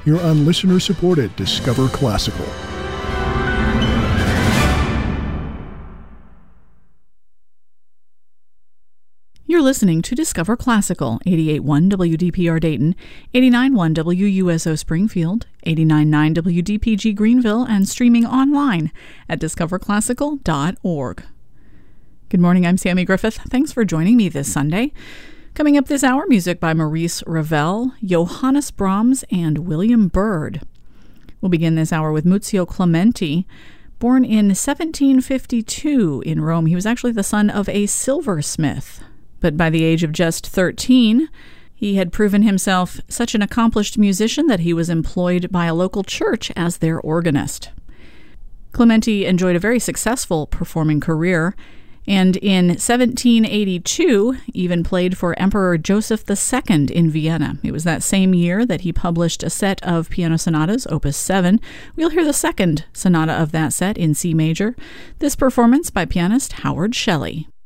here on listener-supported Discover Classical. You're listening to Discover Classical, 88.1 WDPR Dayton, 89.1 WUSO Springfield, 89.9 WDPG Greenville, and streaming online at discoverclassical.org. Good morning, I'm Sammy Griffith. Thanks for joining me this Sunday. Coming up this hour, music by Maurice Ravel, Johannes Brahms, and William Byrd. We'll begin this hour with Muzio Clementi. Born in 1752 in Rome, he was actually the son of a silversmith. But by the age of just 13, he had proven himself such an accomplished musician that he was employed by a local church as their organist. Clementi enjoyed a very successful performing career, and in 1782 even played for Emperor Joseph II in Vienna. It was that same year that he published a set of piano sonatas, Opus 7. We'll hear the second sonata of that set in C major. This performance by pianist Howard Shelley.